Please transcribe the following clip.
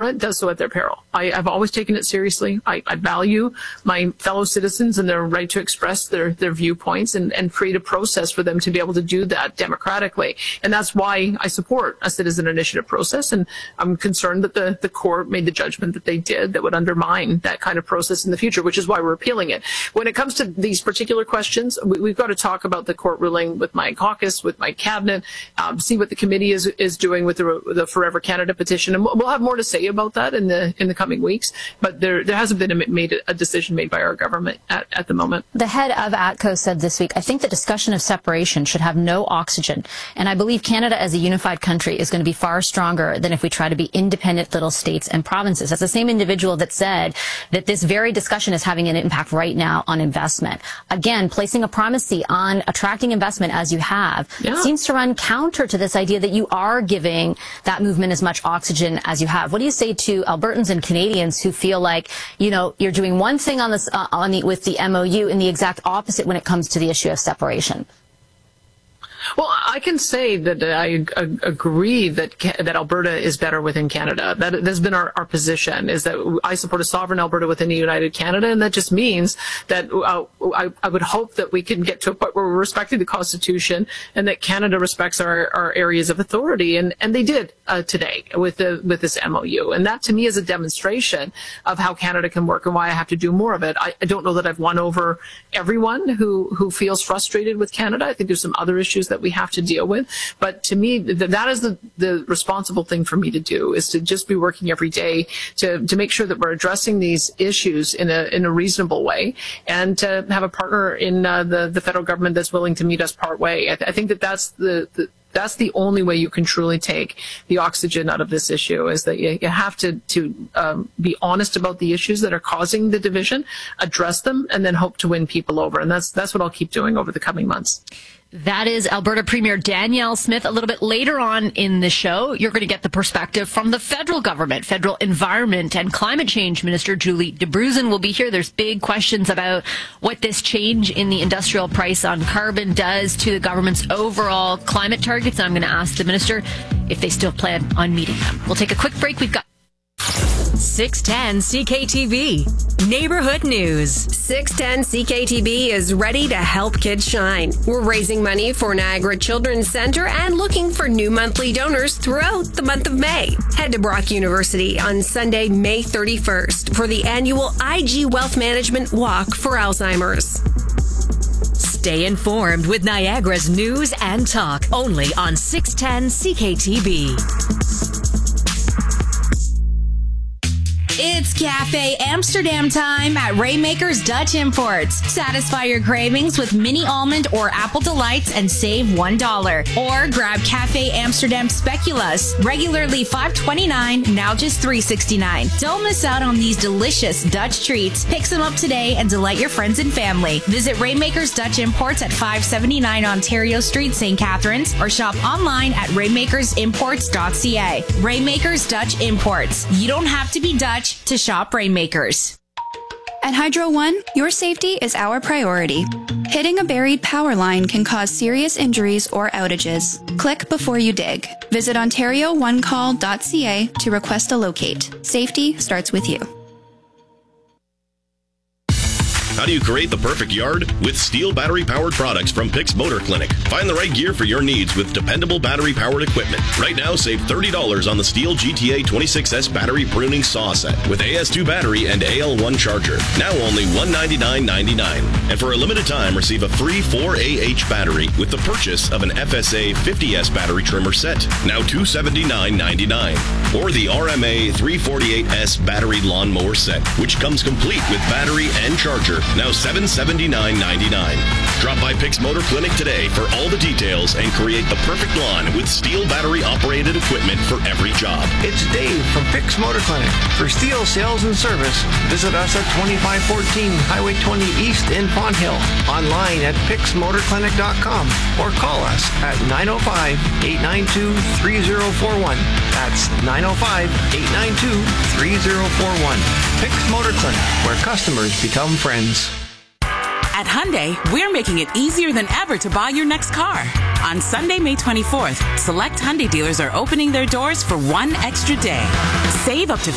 want does so at their peril. I've always taken it seriously. I value my fellow citizens and their right to express their viewpoints and create a process for them to be able to do that democratically. And that's why I support a citizen initiative process. And I'm concerned that the court made the judgment that they did that would undermine that kind of process in the future, which is why we're appealing it. When it comes to these particular questions, we've got to talk about the court ruling with my caucus, with my cabinet, see what the committee is doing with the Forever Canada petition. And we'll have more to say about that in the coming weeks. But there hasn't been a decision made by our government at the moment. The head of ATCO said this week, I think the discussion of separation should have no oxygen. And I believe Canada as a unified country is going to be far stronger than if we try to be independent little states and provinces. That's the same individual that said that this very discussion is having an impact right now on investment. Again, placing a primacy on attracting investment as you have seems to run counter to this idea that you are giving that movement as much oxygen as you have. What do you say to Albertans and Canadians who feel like, you know, you're doing one thing on this with the MOU and the exact opposite when it comes to the issue of separation? Well, I can say that I agree that Alberta is better within Canada. That has been our position, is that I support a sovereign Alberta within a united Canada, and that just means that I would hope that we can get to a point where we're respecting the Constitution and that Canada respects our areas of authority, and they did today with this MOU, and that to me is a demonstration of how Canada can work and why I have to do more of it. I don't know that I've won over everyone who feels frustrated with Canada. I think there's some other issues that we have to deal with. But to me, that is the responsible thing for me to do, is to just be working every day to make sure that we're addressing these issues in a reasonable way, and to have a partner in the federal government that's willing to meet us part way. I think that's the only way you can truly take the oxygen out of this issue, is that you have to be honest about the issues that are causing the division, address them, and then hope to win people over. And that's what I'll keep doing over the coming months. That is Alberta Premier Danielle Smith. A little bit later on in the show, you're going to get the perspective from the federal government. Federal Environment and Climate Change Minister Julie Debruzen will be here. There's big questions about what this change in the industrial price on carbon does to the government's overall climate targets. And I'm going to ask the minister if they still plan on meeting them. We'll take a quick break. We've got 610 CKTV Neighborhood News. 610 CKTV is ready to help kids shine. We're raising money for Niagara Children's Center and looking for new monthly donors throughout the month of May. Head to Brock University on Sunday, May 31st for the annual IG Wealth Management Walk for Alzheimer's. Stay informed with Niagara's news and talk only on 610 CKTV. It's Cafe Amsterdam time at Rainmaker's Dutch Imports. Satisfy your cravings with mini almond or apple delights and save $1. Or grab Cafe Amsterdam Speculoos, regularly $5.29, now just $3.69. Don't miss out on these delicious Dutch treats. Pick some up today and delight your friends and family. Visit Rainmaker's Dutch Imports at 579 Ontario Street, St. Catharines, or shop online at rainmakersimports.ca. Rainmaker's Dutch Imports. You don't have to be Dutch to shop Rainmakers. At Hydro One, your safety is our priority. Hitting a buried power line can cause serious injuries or outages. Click before you dig. Visit OntarioOneCall.ca to request a locate. Safety starts with you. How do you create the perfect yard? With STIHL battery-powered products from Pix Motor Clinic. Find the right gear for your needs with dependable battery-powered equipment. Right now, save $30 on the STIHL GTA 26S battery pruning saw set with AS2 battery and AL1 charger. Now only $199.99. And for a limited time, receive a free 4AH battery with the purchase of an FSA 50S battery trimmer set. Now $279.99. Or the RMA 348S battery lawnmower set, which comes complete with battery and charger. Now $779.99. Drop by Pix Motor Clinic today for all the details and create the perfect lawn with STIHL battery-operated equipment for every job. It's Dave from Pix Motor Clinic. For STIHL sales and service, visit us at 2514 Highway 20 East in Fonthill. Online at pixmotorclinic.com or call us at 905-892-3041. That's 905-892-3041. Pix Motor Clinic, where customers become friends. At Hyundai, we're making it easier than ever to buy your next car. On Sunday, May 24th, select Hyundai dealers are opening their doors for one extra day. Save up to